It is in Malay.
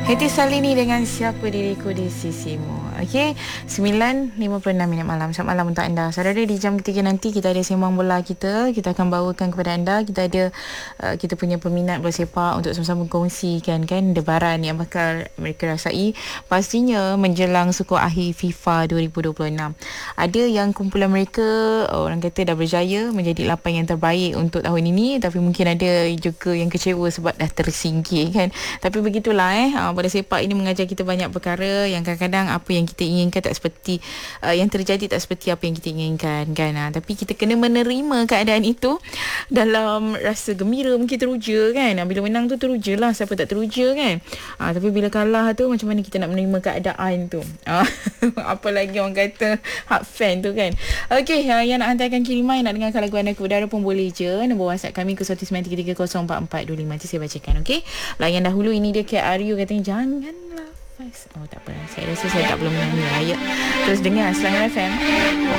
Heti Salini dengan Siapa Diriku di Sisimu. Okey, 9.56 malam. Selamat malam untuk anda. Saudara, di jam ketiga nanti kita ada sembang bola kita. Kita akan bawakan kepada anda. Kita ada kita punya peminat bola sepak untuk sama-sama kongsikan kan debaran yang bakal mereka rasai pastinya menjelang suku akhir FIFA 2026. Ada yang kumpulan mereka orang kata dah berjaya menjadi 8 yang terbaik untuk tahun ini, tapi mungkin ada juga yang kecewa sebab dah tersingkir kan. Tapi begitulah bola sepak ini mengajar kita banyak perkara yang kadang-kadang apa yang kita inginkan tak seperti yang terjadi tak seperti apa yang kita inginkan kan. Tapi kita kena menerima keadaan itu dalam rasa gembira, mungkin teruja kan. Bila menang tu teruja lah, siapa tak teruja kan. Tapi bila kalah tu macam mana kita nak menerima keadaan tu. Apalagi orang kata hak fan tu kan. Okey, yang nak hantarkan kiriman, nak dengarkan lagu anda ke udara pun boleh je. Nombor WhatsApp kami ke 0933044425. Nanti saya bacakan, okey. Yang dahulu ini dia Kak Aryu katanya janganlah fast. Oh tak apa, saya rasa saya tak perlu menyanyi. Terus dengar Selamat FM.